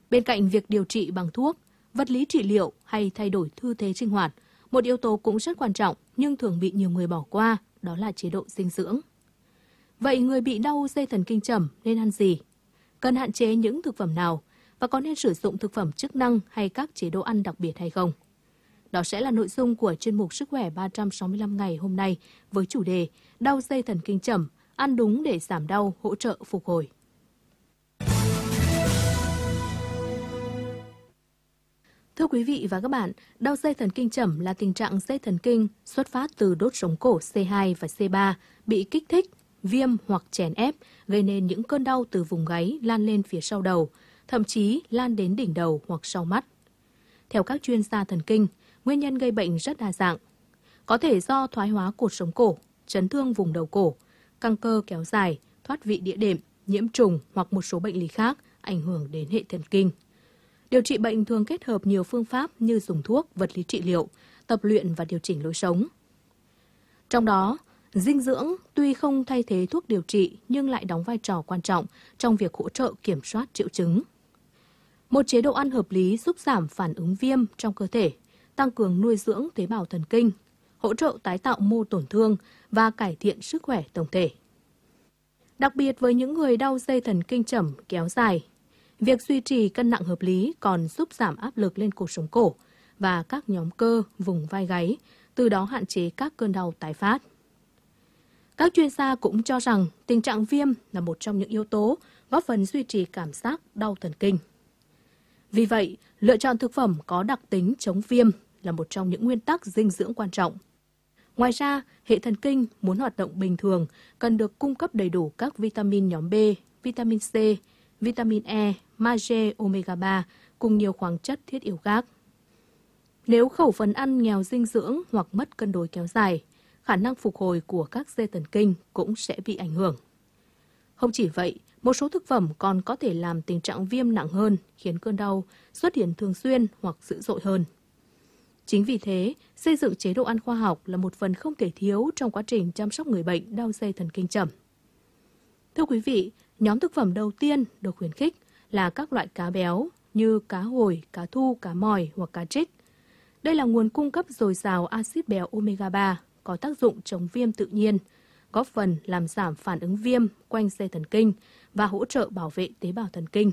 Bên cạnh việc điều trị bằng thuốc, vật lý trị liệu hay thay đổi tư thế sinh hoạt, một yếu tố cũng rất quan trọng nhưng thường bị nhiều người bỏ qua, đó là chế độ dinh dưỡng. Vậy người bị đau dây thần kinh chẩm nên ăn gì? Cần hạn chế những thực phẩm nào? Và có nên sử dụng thực phẩm chức năng hay các chế độ ăn đặc biệt hay không? Đó sẽ là nội dung của chuyên mục Sức khỏe 365 ngày hôm nay với chủ đề đau dây thần kinh chẩm, ăn đúng để giảm đau, hỗ trợ phục hồi. Thưa quý vị và các bạn, đau dây thần kinh chẩm là tình trạng dây thần kinh xuất phát từ đốt sống cổ C2 và C3 bị kích thích, viêm hoặc chèn ép, gây nên những cơn đau từ vùng gáy lan lên phía sau đầu, thậm chí lan đến đỉnh đầu hoặc sau mắt. Theo các chuyên gia thần kinh, nguyên nhân gây bệnh rất đa dạng. Có thể do thoái hóa cột sống cổ, chấn thương vùng đầu cổ, căng cơ kéo dài, thoát vị đĩa đệm, nhiễm trùng hoặc một số bệnh lý khác ảnh hưởng đến hệ thần kinh. Điều trị bệnh thường kết hợp nhiều phương pháp như dùng thuốc, vật lý trị liệu, tập luyện và điều chỉnh lối sống. Trong đó, dinh dưỡng tuy không thay thế thuốc điều trị nhưng lại đóng vai trò quan trọng trong việc hỗ trợ kiểm soát triệu chứng. Một chế độ ăn hợp lý giúp giảm phản ứng viêm trong cơ thể, tăng cường nuôi dưỡng tế bào thần kinh, hỗ trợ tái tạo mô tổn thương và cải thiện sức khỏe tổng thể. Đặc biệt với những người đau dây thần kinh chẩm kéo dài, việc duy trì cân nặng hợp lý còn giúp giảm áp lực lên cột sống cổ và các nhóm cơ vùng vai gáy, từ đó hạn chế các cơn đau tái phát. Các chuyên gia cũng cho rằng tình trạng viêm là một trong những yếu tố góp phần duy trì cảm giác đau thần kinh. Vì vậy, lựa chọn thực phẩm có đặc tính chống viêm là một trong những nguyên tắc dinh dưỡng quan trọng. Ngoài ra, hệ thần kinh muốn hoạt động bình thường cần được cung cấp đầy đủ các vitamin nhóm B, vitamin C, vitamin E, magie, omega 3 cùng nhiều khoáng chất thiết yếu khác. Nếu khẩu phần ăn nghèo dinh dưỡng hoặc mất cân đối kéo dài, khả năng phục hồi của các dây thần kinh cũng sẽ bị ảnh hưởng. Không chỉ vậy, một số thực phẩm còn có thể làm tình trạng viêm nặng hơn, khiến cơn đau xuất hiện thường xuyên hoặc dữ dội hơn. Chính vì thế, xây dựng chế độ ăn khoa học là một phần không thể thiếu trong quá trình chăm sóc người bệnh đau dây thần kinh chẩm. Thưa quý vị, nhóm thực phẩm đầu tiên được khuyến khích là các loại cá béo như cá hồi, cá thu, cá mòi hoặc cá trích. Đây là nguồn cung cấp dồi dào axit béo omega 3 có tác dụng chống viêm tự nhiên, góp phần làm giảm phản ứng viêm quanh dây thần kinh và hỗ trợ bảo vệ tế bào thần kinh.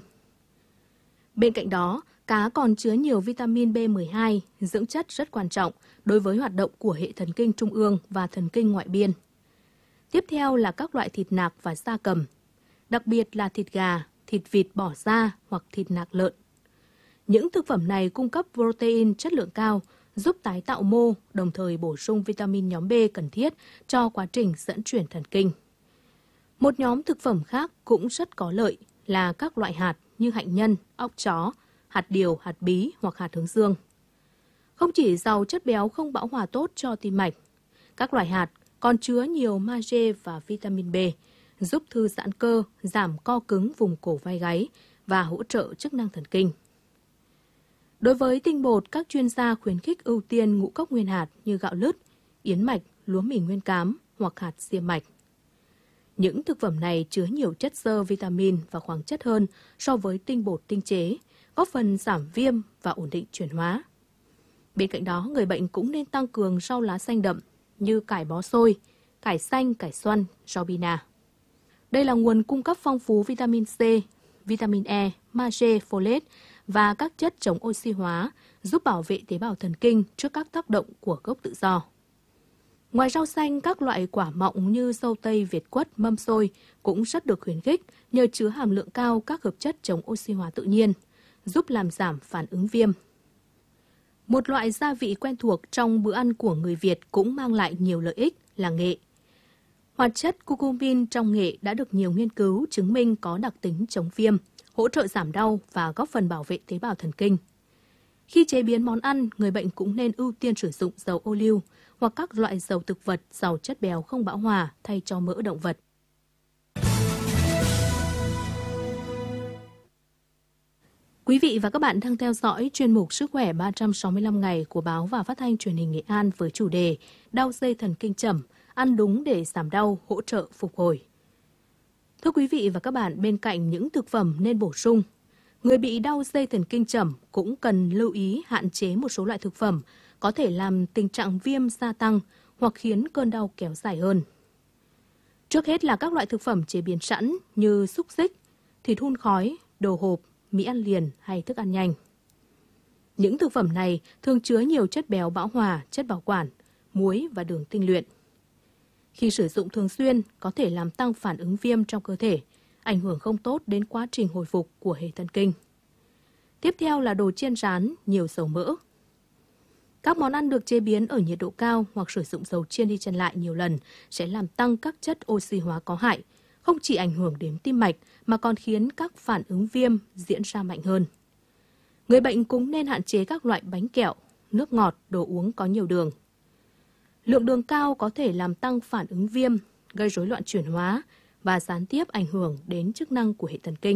Bên cạnh đó, cá còn chứa nhiều vitamin B12, dưỡng chất rất quan trọng đối với hoạt động của hệ thần kinh trung ương và thần kinh ngoại biên. Tiếp theo là các loại thịt nạc và gia cầm, đặc biệt là thịt gà, thịt vịt bỏ da hoặc thịt nạc lợn. Những thực phẩm này cung cấp protein chất lượng cao, giúp tái tạo mô, đồng thời bổ sung vitamin nhóm B cần thiết cho quá trình dẫn chuyển thần kinh. Một nhóm thực phẩm khác cũng rất có lợi là các loại hạt như hạnh nhân, óc chó, hạt điều, hạt bí hoặc hạt hướng dương. Không chỉ giàu chất béo không bão hòa tốt cho tim mạch, các loại hạt còn chứa nhiều magie và vitamin B, giúp thư giãn cơ, giảm co cứng vùng cổ vai gáy và hỗ trợ chức năng thần kinh. Đối với tinh bột, các chuyên gia khuyến khích ưu tiên ngũ cốc nguyên hạt như gạo lứt, yến mạch, lúa mì nguyên cám hoặc hạt xiêm mạch. Những thực phẩm này chứa nhiều chất xơ, vitamin và khoáng chất hơn so với tinh bột tinh chế, góp phần giảm viêm và ổn định chuyển hóa. Bên cạnh đó, người bệnh cũng nên tăng cường rau lá xanh đậm như cải bó xôi, cải xanh, cải xoăn, rau bina. Đây là nguồn cung cấp phong phú vitamin C, vitamin E, magie, folate và các chất chống oxy hóa, giúp bảo vệ tế bào thần kinh trước các tác động của gốc tự do. Ngoài rau xanh, các loại quả mọng như dâu tây, việt quất, mâm xôi cũng rất được khuyến khích nhờ chứa hàm lượng cao các hợp chất chống oxy hóa tự nhiên, giúp làm giảm phản ứng viêm. Một loại gia vị quen thuộc trong bữa ăn của người Việt cũng mang lại nhiều lợi ích là nghệ. Hoạt chất curcumin trong nghệ đã được nhiều nghiên cứu chứng minh có đặc tính chống viêm, hỗ trợ giảm đau và góp phần bảo vệ tế bào thần kinh. Khi chế biến món ăn, người bệnh cũng nên ưu tiên sử dụng dầu ô liu hoặc các loại dầu thực vật giàu chất béo không bão hòa thay cho mỡ động vật. Quý vị và các bạn đang theo dõi chuyên mục Sức khỏe 365 ngày của báo và phát thanh truyền hình Nghệ An với chủ đề đau dây thần kinh chẩm, ăn đúng để giảm đau, hỗ trợ phục hồi. Thưa quý vị và các bạn, bên cạnh những thực phẩm nên bổ sung, Người bị đau dây thần kinh chẩm cũng cần lưu ý hạn chế một số loại thực phẩm có thể làm tình trạng viêm gia tăng hoặc khiến cơn đau kéo dài hơn. Trước hết là các loại thực phẩm chế biến sẵn như xúc xích, thịt hun khói, đồ hộp, mì ăn liền hay thức ăn nhanh. Những thực phẩm này thường chứa nhiều chất béo bão hòa, chất bảo quản, muối và đường tinh luyện. Khi sử dụng thường xuyên có thể làm tăng phản ứng viêm trong cơ thể, ảnh hưởng không tốt đến quá trình hồi phục của hệ thần kinh. Tiếp theo là đồ chiên rán, nhiều dầu mỡ. Các món ăn được chế biến ở nhiệt độ cao hoặc sử dụng dầu chiên đi chiên lại nhiều lần sẽ làm tăng các chất oxy hóa có hại, không chỉ ảnh hưởng đến tim mạch mà còn khiến các phản ứng viêm diễn ra mạnh hơn. Người bệnh cũng nên hạn chế các loại bánh kẹo, nước ngọt, đồ uống có nhiều đường. Lượng đường cao có thể làm tăng phản ứng viêm, gây rối loạn chuyển hóa và gián tiếp ảnh hưởng đến chức năng của hệ thần kinh.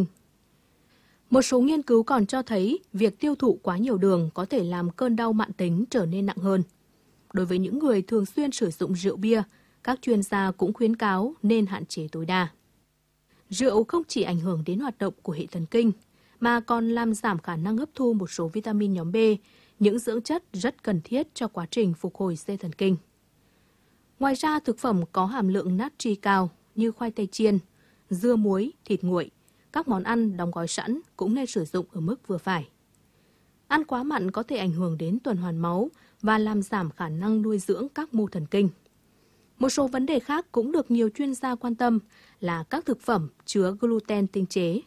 Một số nghiên cứu còn cho thấy việc tiêu thụ quá nhiều đường có thể làm cơn đau mãn tính trở nên nặng hơn. Đối với những người thường xuyên sử dụng rượu bia, các chuyên gia cũng khuyến cáo nên hạn chế tối đa. Rượu không chỉ ảnh hưởng đến hoạt động của hệ thần kinh, mà còn làm giảm khả năng hấp thu một số vitamin nhóm B, những dưỡng chất rất cần thiết cho quá trình phục hồi dây thần kinh. Ngoài ra, thực phẩm có hàm lượng natri cao như khoai tây chiên, dưa muối, thịt nguội, các món ăn đóng gói sẵn cũng nên sử dụng ở mức vừa phải. Ăn quá mặn có thể ảnh hưởng đến tuần hoàn máu và làm giảm khả năng nuôi dưỡng các mô thần kinh. Một số vấn đề khác cũng được nhiều chuyên gia quan tâm là các thực phẩm chứa gluten tinh chế.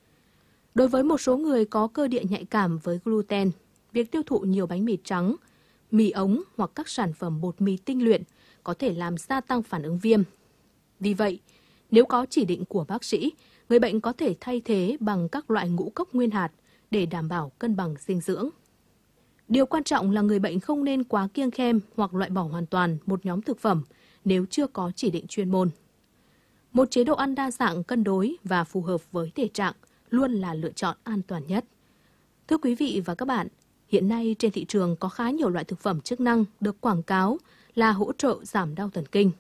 Đối với một số người có cơ địa nhạy cảm với gluten, việc tiêu thụ nhiều bánh mì trắng, mì ống hoặc các sản phẩm bột mì tinh luyện có thể làm gia tăng phản ứng viêm. Vì vậy, nếu có chỉ định của bác sĩ, người bệnh có thể thay thế bằng các loại ngũ cốc nguyên hạt để đảm bảo cân bằng dinh dưỡng. Điều quan trọng là người bệnh không nên quá kiêng khem hoặc loại bỏ hoàn toàn một nhóm thực phẩm nếu chưa có chỉ định chuyên môn. Một chế độ ăn đa dạng, cân đối và phù hợp với thể trạng luôn là lựa chọn an toàn nhất. Thưa quý vị và các bạn, hiện nay trên thị trường có khá nhiều loại thực phẩm chức năng được quảng cáo là hỗ trợ giảm đau thần kinh.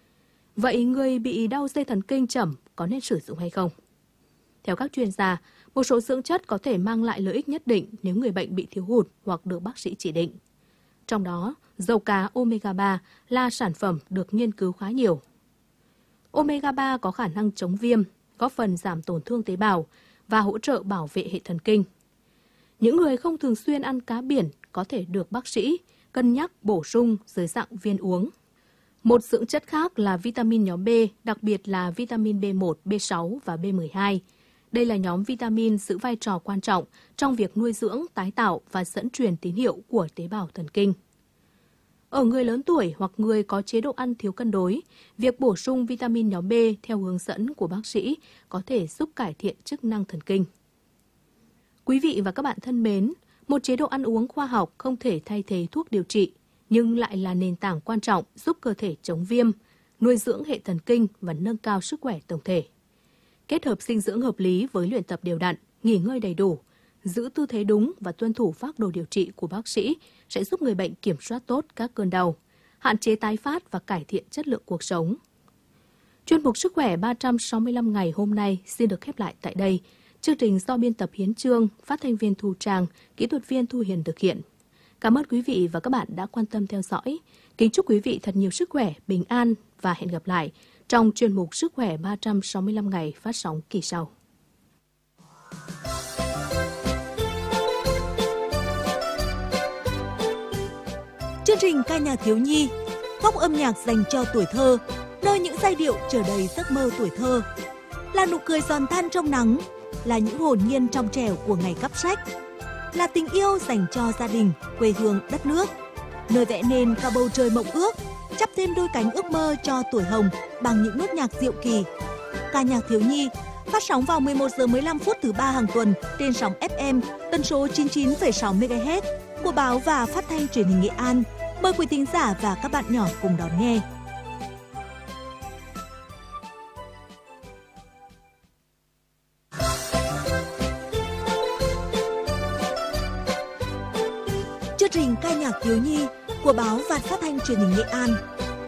Vậy người bị đau dây thần kinh chẩm có nên sử dụng hay không? Theo các chuyên gia, một số dưỡng chất có thể mang lại lợi ích nhất định nếu người bệnh bị thiếu hụt hoặc được bác sĩ chỉ định. Trong đó, dầu cá omega 3 là sản phẩm được nghiên cứu khá nhiều. Omega 3 có khả năng chống viêm, góp phần giảm tổn thương tế bào và hỗ trợ bảo vệ hệ thần kinh. Những người không thường xuyên ăn cá biển có thể được bác sĩ cân nhắc bổ sung dưới dạng viên uống. Một dưỡng chất khác là vitamin nhóm B, đặc biệt là vitamin B1, B6 và B12. Đây là nhóm vitamin giữ vai trò quan trọng trong việc nuôi dưỡng, tái tạo và dẫn truyền tín hiệu của tế bào thần kinh. Ở người lớn tuổi hoặc người có chế độ ăn thiếu cân đối, việc bổ sung vitamin nhóm B theo hướng dẫn của bác sĩ có thể giúp cải thiện chức năng thần kinh. Quý vị và các bạn thân mến, một chế độ ăn uống khoa học không thể thay thế thuốc điều trị, nhưng lại là nền tảng quan trọng giúp cơ thể chống viêm, nuôi dưỡng hệ thần kinh và nâng cao sức khỏe tổng thể. Kết hợp dinh dưỡng hợp lý với luyện tập đều đặn, nghỉ ngơi đầy đủ, giữ tư thế đúng và tuân thủ phác đồ điều trị của bác sĩ sẽ giúp người bệnh kiểm soát tốt các cơn đau, hạn chế tái phát và cải thiện chất lượng cuộc sống. Chuyên mục Sức khỏe 365 ngày hôm nay xin được khép lại tại đây. Chương trình do biên tập Hiến Trương, phát thanh viên Thu Trang, kỹ thuật viên Thu Hiền thực hiện. Cảm ơn quý vị và các bạn đã quan tâm theo dõi. Kính chúc quý vị thật nhiều sức khỏe, bình an và hẹn gặp lại trong chuyên mục Sức khỏe 365 ngày phát sóng kỳ sau. Chương trình ca nhạc thiếu nhi, góc âm nhạc dành cho tuổi thơ, nơi những giai điệu chở đầy giấc mơ tuổi thơ, là nụ cười giòn tan trong nắng, là những hồn nhiên trong trẻo của ngày cắp sách, là tình yêu dành cho gia đình, quê hương, đất nước, nơi vẽ nên cả bầu trời mộng ước, chắp thêm đôi cánh ước mơ cho tuổi hồng bằng những nốt nhạc diệu kỳ. Ca nhạc thiếu nhi phát sóng vào 11 giờ 15 phút thứ 3 hàng tuần trên sóng FM tần số 99,6 MHz của báo và phát thanh truyền hình Nghệ An. Mời quý thính giả và các bạn nhỏ cùng đón nghe. Chương trình ca nhạc thiếu nhi của báo và phát thanh truyền hình Nghệ An